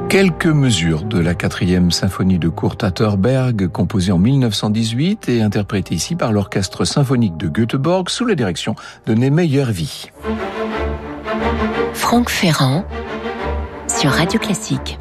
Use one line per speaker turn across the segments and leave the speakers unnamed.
Quelques mesures de la 4e symphonie de Kurt Atterberg, composée en 1918 et interprétée ici par l'Orchestre symphonique de Göteborg sous la direction de Neeme Järvi.
Franck Ferrand sur Radio Classique.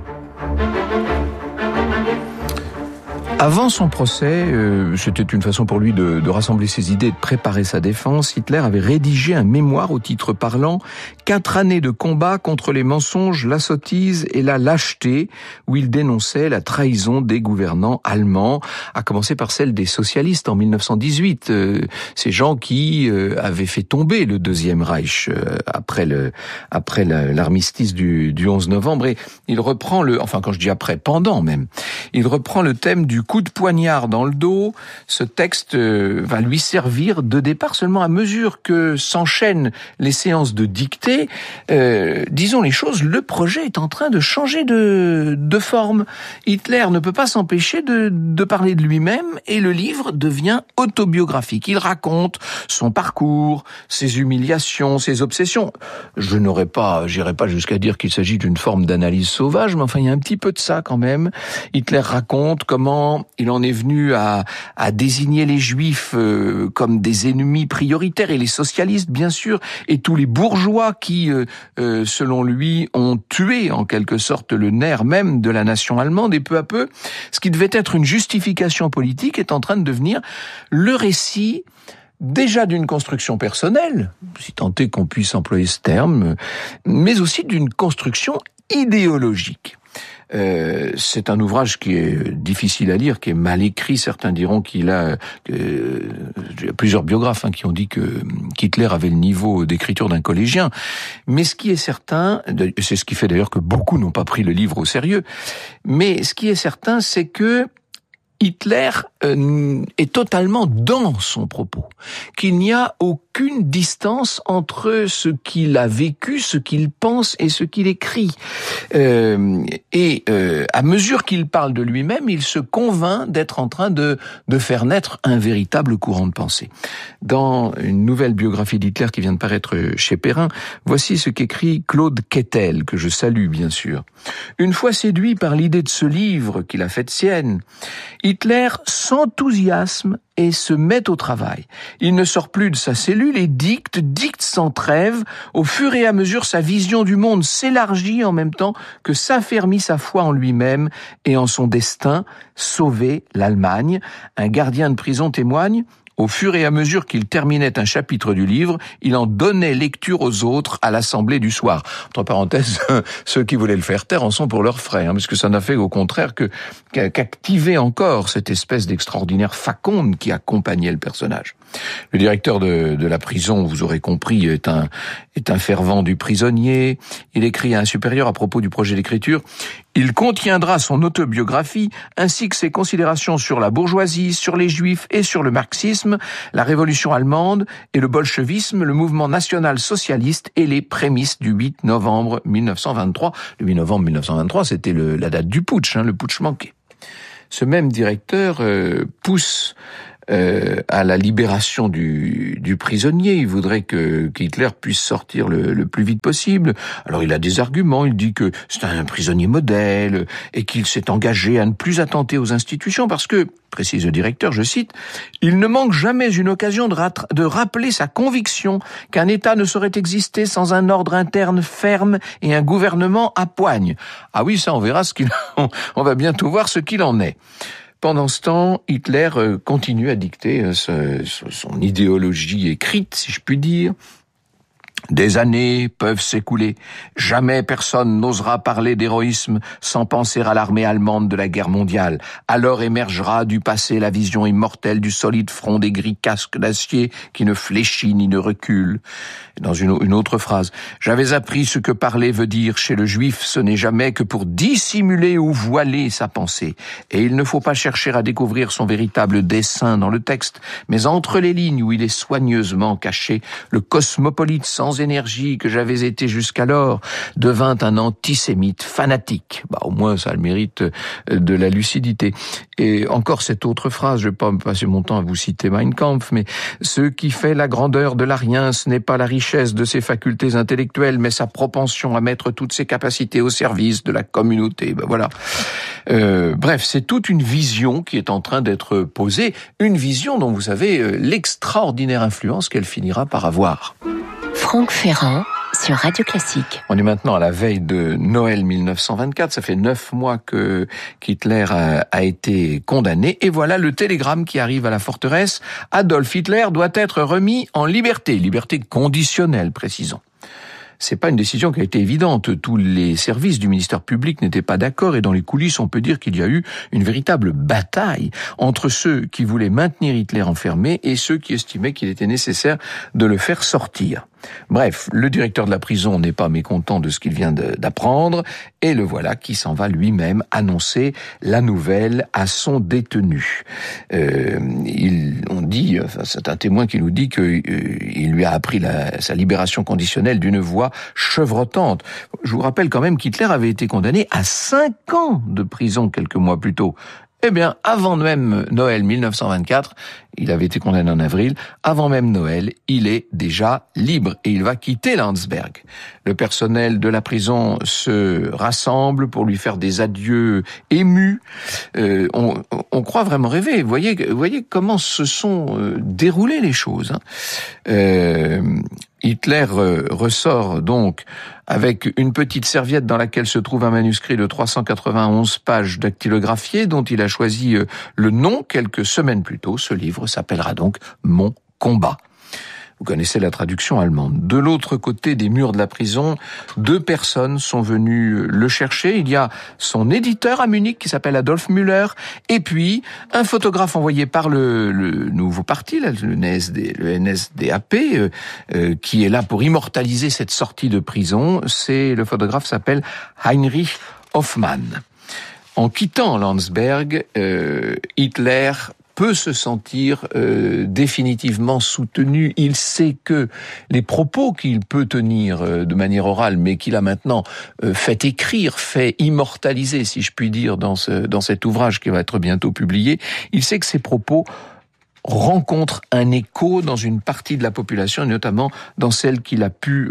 Avant son procès, c'était une façon pour lui de rassembler ses idées et de préparer sa défense. Hitler avait rédigé un mémoire au titre parlant « 4 années de combat contre les mensonges, la sottise et la lâcheté » où il dénonçait la trahison des gouvernants allemands, à commencer par celle des socialistes en 1918. Ces gens qui avaient fait tomber le Deuxième Reich après l'armistice du 11 novembre. Et il reprend quand je dis après, pendant même, il reprend le thème du coup de poignard dans le dos. Ce texte va lui servir de départ seulement à mesure que s'enchaînent les séances de dictée. Disons les choses, le projet est en train de changer de forme. Hitler ne peut pas s'empêcher de parler de lui-même et le livre devient autobiographique. Il raconte son parcours, ses humiliations, ses obsessions. J'irai pas jusqu'à dire qu'il s'agit d'une forme d'analyse sauvage, mais enfin il y a un petit peu de ça quand même. Hitler raconte comment il en est venu à désigner les Juifs comme des ennemis prioritaires, et les socialistes bien sûr, et tous les bourgeois qui, selon lui, ont tué en quelque sorte le nerf même de la nation allemande. Et peu à peu, ce qui devait être une justification politique est en train de devenir le récit déjà d'une construction personnelle, si tant est qu'on puisse employer ce terme, mais aussi d'une construction idéologique. C'est un ouvrage qui est difficile à lire, qui est mal écrit. Certains diront il y a plusieurs biographes qui ont dit qu'Hitler avait le niveau d'écriture d'un collégien. Mais ce qui est certain, c'est ce qui fait d'ailleurs que beaucoup n'ont pas pris le livre au sérieux, mais ce qui est certain, c'est que Hitler est totalement dans son propos, qu'il n'y a aucune distance entre ce qu'il a vécu, ce qu'il pense et ce qu'il écrit. À mesure qu'il parle de lui-même, il se convainc d'être en train de faire naître un véritable courant de pensée. Dans une nouvelle biographie d'Hitler qui vient de paraître chez Perrin, voici ce qu'écrit Claude Kettel, que je salue bien sûr. Une fois séduit par l'idée de ce livre qu'il a fait sienne, Hitler s'enthousiasme et se met au travail. Il ne sort plus de sa cellule et dicte sans trêve. Au fur et à mesure, sa vision du monde s'élargit en même temps que s'affermit sa foi en lui-même et en son destin, sauver l'Allemagne. Un gardien de prison témoigne: au fur et à mesure qu'il terminait un chapitre du livre, il en donnait lecture aux autres à l'assemblée du soir. Entre parenthèses, ceux qui voulaient le faire taire en sont pour leurs frais, parce que ça n'a fait au contraire qu'activer encore cette espèce d'extraordinaire faconde qui accompagnait le personnage. Le directeur de la prison, vous aurez compris, est un fervent du prisonnier. Il écrit à un supérieur à propos du projet d'écriture: il contiendra son autobiographie ainsi que ses considérations sur la bourgeoisie, sur les juifs et sur le marxisme, la révolution allemande et le bolchevisme, le mouvement national socialiste et les prémices du 8 novembre 1923. Le 8 novembre 1923, c'était la date du putsch, le putsch manqué. Ce même directeur pousse à la libération du prisonnier. Il voudrait qu'Hitler puisse sortir le plus vite possible. Alors il a des arguments, il dit que c'est un prisonnier modèle et qu'il s'est engagé à ne plus attenter aux institutions parce que, précise le directeur, je cite, « il ne manque jamais une occasion de rappeler sa conviction qu'un État ne saurait exister sans un ordre interne ferme et un gouvernement à poigne. » Ah oui, ça on verra on va bientôt voir ce qu'il en est. Pendant ce temps, Hitler continue à dicter son idéologie écrite, si je puis dire. Des années peuvent s'écouler. Jamais personne n'osera parler d'héroïsme sans penser à l'armée allemande de la guerre mondiale. Alors émergera du passé la vision immortelle du solide front des gris casques d'acier qui ne fléchit ni ne recule. Dans une autre phrase, j'avais appris ce que parler veut dire chez le juif, ce n'est jamais que pour dissimuler ou voiler sa pensée. Et il ne faut pas chercher à découvrir son véritable dessein dans le texte, mais entre les lignes où il est soigneusement caché, le cosmopolite sans sans énergie que j'avais été jusqu'alors devint un antisémite fanatique. Au moins, ça a le mérite de la lucidité. Et encore cette autre phrase, je vais pas me passer mon temps à vous citer Mein Kampf, mais ce qui fait la grandeur de l'Arien, ce n'est pas la richesse de ses facultés intellectuelles, mais sa propension à mettre toutes ses capacités au service de la communauté. Voilà. Bref, c'est toute une vision qui est en train d'être posée, une vision dont vous savez l'extraordinaire influence qu'elle finira par avoir.
Franck Ferrand sur Radio Classique.
On est maintenant à la veille de Noël 1924. Ça fait 9 mois que Hitler a été condamné. Et voilà le télégramme qui arrive à la forteresse. Adolf Hitler doit être remis en liberté. Liberté conditionnelle, précisons. C'est pas une décision qui a été évidente. Tous les services du ministère public n'étaient pas d'accord et dans les coulisses, on peut dire qu'il y a eu une véritable bataille entre ceux qui voulaient maintenir Hitler enfermé et ceux qui estimaient qu'il était nécessaire de le faire sortir. Bref, le directeur de la prison n'est pas mécontent de ce qu'il vient d'apprendre et le voilà qui s'en va lui-même annoncer la nouvelle à son détenu. On dit, c'est un témoin qui nous dit qu'il lui a appris sa libération conditionnelle d'une voix chevrotante. Je vous rappelle quand même qu'Hitler avait été condamné à 5 ans de prison quelques mois plus tôt. Eh bien, avant même Noël 1924, il avait été condamné en avril, avant même Noël, il est déjà libre et il va quitter Landsberg. Le personnel de la prison se rassemble pour lui faire des adieux émus. On croit vraiment rêver. Vous voyez comment se sont déroulées les choses. Hitler ressort donc avec une petite serviette dans laquelle se trouve un manuscrit de 391 pages dactylographiées dont il a choisi le nom quelques semaines plus tôt. Ce livre s'appellera donc Mon combat. Vous connaissez la traduction allemande. De l'autre côté des murs de la prison, 2 personnes sont venues le chercher. Il y a son éditeur à Munich qui s'appelle Adolf Müller et puis un photographe envoyé par le nouveau parti, là, le NSDAP, qui est là pour immortaliser cette sortie de prison. Le photographe s'appelle Heinrich Hoffmann. En quittant Landsberg, Hitler peut se sentir définitivement soutenu. Il sait que les propos qu'il peut tenir de manière orale, mais qu'il a maintenant fait écrire, fait immortaliser, si je puis dire, dans cet ouvrage qui va être bientôt publié, il sait que ces propos rencontre un écho dans une partie de la population, notamment dans celle qu'il a pu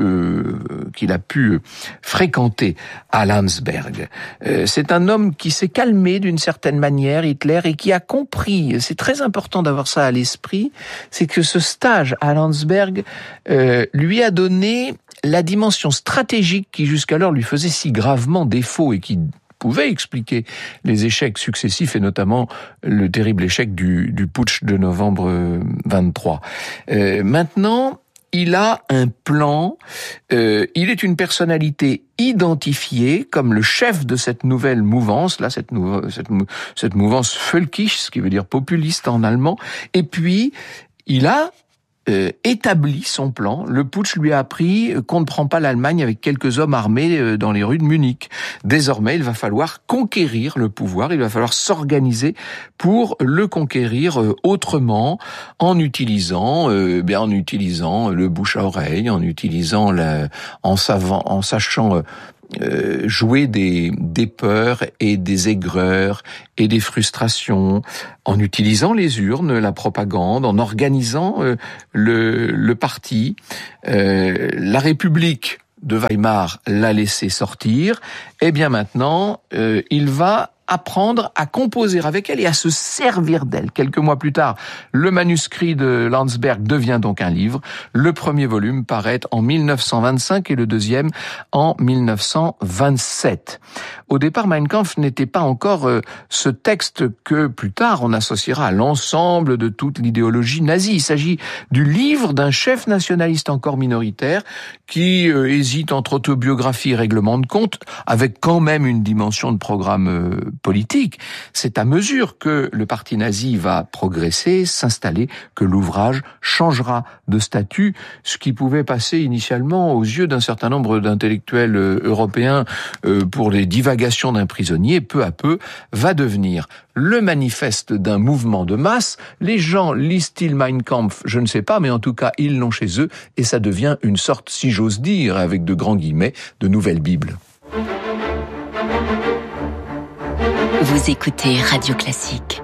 fréquenter à Landsberg. C'est un homme qui s'est calmé d'une certaine manière, Hitler, et qui a compris, c'est très important d'avoir ça à l'esprit, c'est que ce stage à Landsberg lui a donné la dimension stratégique qui jusqu'alors lui faisait si gravement défaut et qui pouvait expliquer les échecs successifs et notamment le terrible échec du putsch de novembre 23. Maintenant, il a un plan, il est une personnalité identifiée comme le chef de cette nouvelle mouvance, là, cette mouvance völkisch, ce qui veut dire populiste en allemand, et puis il a établit son plan. Le putsch lui a appris qu'on ne prend pas l'Allemagne avec quelques hommes armés dans les rues de Munich. Désormais, il va falloir conquérir le pouvoir, il va falloir s'organiser pour le conquérir autrement, en utilisant le bouche à oreille, en sachant jouer des peurs et des aigreurs et des frustrations, en utilisant les urnes, la propagande, en organisant le parti. La République de Weimar l'a laissé sortir. Et bien maintenant, il va apprendre à composer avec elle et à se servir d'elle. Quelques mois plus tard, le manuscrit de Landsberg devient donc un livre. Le premier volume paraît en 1925 et le deuxième en 1927. Au départ, Mein Kampf n'était pas encore ce texte que plus tard on associera à l'ensemble de toute l'idéologie nazie. Il s'agit du livre d'un chef nationaliste encore minoritaire qui hésite entre autobiographie et règlement de compte, avec quand même une dimension de programme politique. C'est à mesure que le parti nazi va progresser, s'installer, que l'ouvrage changera de statut, ce qui pouvait passer initialement aux yeux d'un certain nombre d'intellectuels européens pour les divagations d'un prisonnier, peu à peu va devenir le manifeste d'un mouvement de masse. Les gens lisent-ils Mein Kampf? Je ne sais pas, mais en tout cas, ils l'ont chez eux et ça devient une sorte, si j'ose dire, avec de grands guillemets, de nouvelle Bible.
Vous écoutez Radio Classique.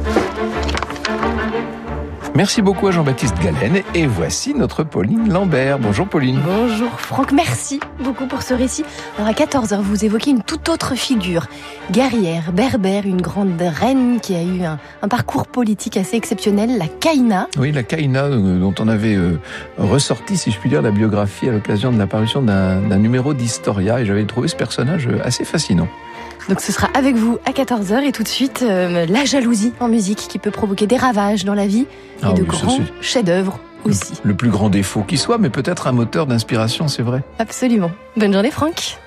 Merci beaucoup à Jean-Baptiste Galen et voici notre Pauline Lambert. Bonjour Pauline.
Bonjour Franck, merci beaucoup pour ce récit. Alors à 14h, vous évoquez une toute autre figure, guerrière, berbère, une grande reine qui a eu un parcours politique assez exceptionnel, la Kaïna.
Oui, la Kaïna dont on avait ressorti, si je puis dire, la biographie à l'occasion de l'apparition d'un numéro d'Historia et j'avais trouvé ce personnage assez fascinant.
Donc ce sera avec vous à 14h et tout de suite la jalousie en musique qui peut provoquer des ravages dans la vie et de grands chefs-d'œuvre aussi.
Le plus grand défaut qui soit, mais peut-être un moteur d'inspiration, c'est vrai.
Absolument. Bonne journée Franck.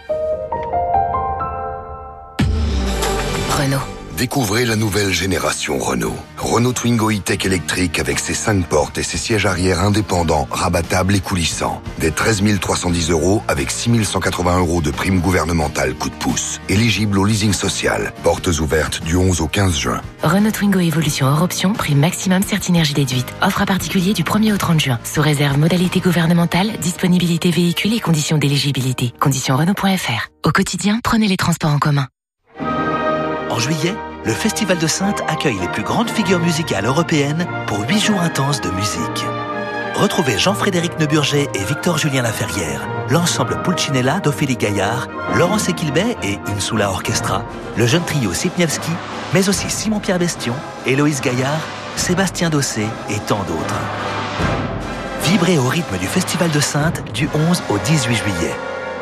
Renault.
Découvrez la nouvelle génération Renault. Renault Twingo E-Tech électrique avec ses 5 portes et ses sièges arrière indépendants, rabattables et coulissants. Dès 13 310 € avec 6 180 € de prime gouvernementale coup de pouce. Éligible au leasing social. Portes ouvertes du 11 au 15 juin.
Renault Twingo Evolution hors option, prime maximum Certinergie déduite. Offre à particulier du 1er au 30 juin. Sous réserve modalité gouvernementale, disponibilité véhicule et conditions d'éligibilité. Conditions Renault.fr. Au quotidien, prenez les transports en commun.
En juillet, le Festival de Saintes accueille les plus grandes figures musicales européennes pour 8 jours intenses de musique. Retrouvez Jean-Frédéric Neuburger et Victor-Julien Laferrière, l'ensemble Pulcinella d'Ophélie Gaillard, Laurence Equilbet et Insula Orchestra, le jeune trio Sipniewski, mais aussi Simon-Pierre Bestion, Héloïse Gaillard, Sébastien Dossé et tant d'autres. Vibrez au rythme du Festival de Saintes du 11 au 18 juillet.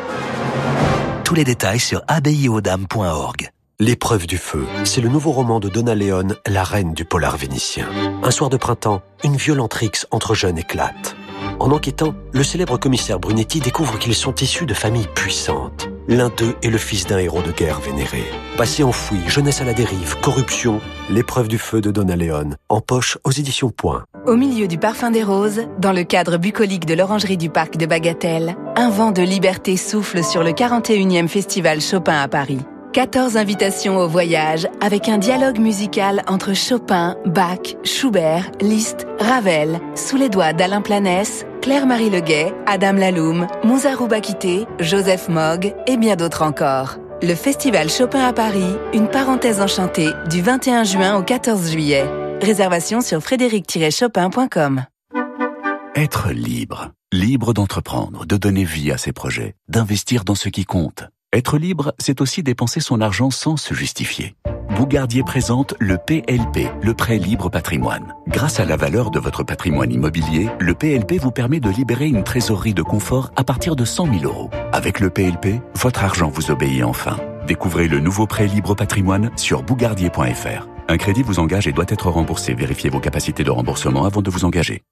Tous les détails sur abbayeauxdames.org.
L'épreuve du feu, c'est le nouveau roman de Donna Leone, la reine du polar vénitien. Un soir de printemps, une violente rixe entre jeunes éclate. En enquêtant, le célèbre commissaire Brunetti découvre qu'ils sont issus de familles puissantes. L'un d'eux est le fils d'un héros de guerre vénéré. Passé enfoui, jeunesse à la dérive, corruption, l'épreuve du feu de Donna Leone, en poche aux éditions Point.
Au milieu du parfum des roses, dans le cadre bucolique de l'orangerie du parc de Bagatelle, un vent de liberté souffle sur le 41e festival Chopin à Paris. 14 invitations au voyage avec un dialogue musical entre Chopin, Bach, Schubert, Liszt, Ravel, sous les doigts d'Alain Planès, Claire-Marie Leguet, Adam Laloum, Mouzarou Bakité, Joseph Mogg et bien d'autres encore. Le festival Chopin à Paris, une parenthèse enchantée du 21 juin au 14 juillet. Réservation sur frédéric-chopin.com.
Être libre. Libre d'entreprendre, de donner vie à ses projets, d'investir dans ce qui compte. Être libre, c'est aussi dépenser son argent sans se justifier. Bougardier présente le PLP, le prêt libre patrimoine. Grâce à la valeur de votre patrimoine immobilier, le PLP vous permet de libérer une trésorerie de confort à partir de 100 000 €. Avec le PLP, votre argent vous obéit enfin. Découvrez le nouveau prêt libre patrimoine sur bougardier.fr. Un crédit vous engage et doit être remboursé. Vérifiez vos capacités de remboursement avant de vous engager.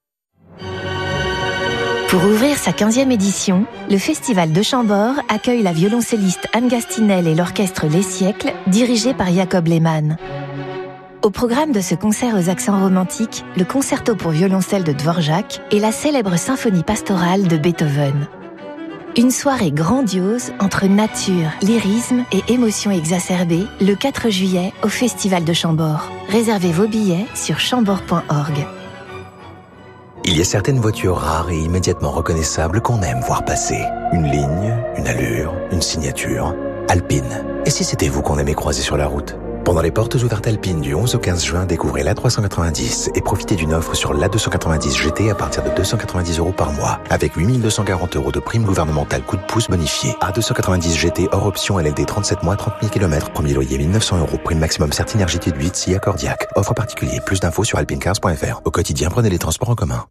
Pour ouvrir sa 15e édition, le Festival de Chambord accueille la violoncelliste Anne Gastinel et l'orchestre Les Siècles, dirigé par Jacob Lehmann. Au programme de ce concert aux accents romantiques, le concerto pour violoncelle de Dvorak et la célèbre symphonie pastorale de Beethoven. Une soirée grandiose entre nature, lyrisme et émotions exacerbées le 4 juillet au Festival de Chambord. Réservez vos billets sur chambord.org.
Il y a certaines voitures rares et immédiatement reconnaissables qu'on aime voir passer. Une ligne, une allure, une signature. Alpine. Et si c'était vous qu'on aimait croiser sur la route ? Pendant les portes ouvertes Alpine du 11 au 15 juin, découvrez l'A390 et profitez d'une offre sur l'A290 GT à partir de 290 € par mois, avec 8 240 € de prime gouvernementale coup de pouce bonifié. A290 GT hors option LLD 37 mois, 30 000 km, premier loyer 1 900 €, prime maximum Certinergie déduite si accordiaque. Offre particulier, plus d'infos sur alpinecars.fr. Au quotidien, prenez les transports en commun.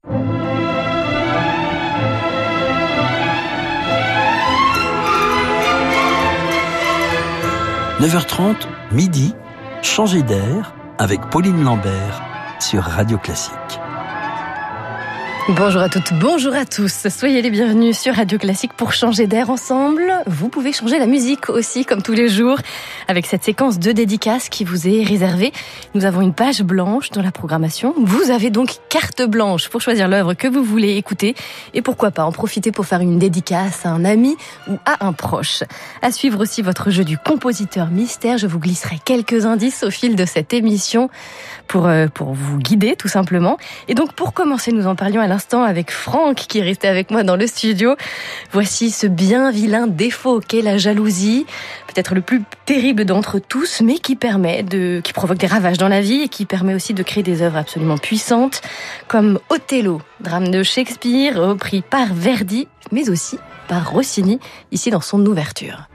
« 9h30, midi, changer d'air avec Pauline Lambert sur Radio Classique.
Bonjour à toutes, bonjour à tous. Soyez les bienvenus sur Radio Classique pour changer d'air ensemble. Vous pouvez changer la musique aussi, comme tous les jours, avec cette séquence de dédicaces qui vous est réservée. Nous avons une page blanche dans la programmation. Vous avez donc carte blanche pour choisir l'œuvre que vous voulez écouter et pourquoi pas en profiter pour faire une dédicace à un ami ou à un proche. À suivre aussi votre jeu du compositeur mystère. Je vous glisserai quelques indices au fil de cette émission pour vous guider tout simplement. Et donc pour commencer, nous en parlions à l'instant avec Franck qui est resté avec moi dans le studio. Voici ce bien vilain défaut qu'est la jalousie, peut-être le plus terrible d'entre tous, mais qui provoque des ravages dans la vie et qui permet aussi de créer des œuvres absolument puissantes, comme Othello, drame de Shakespeare, repris par Verdi, mais aussi par Rossini, ici dans son ouverture.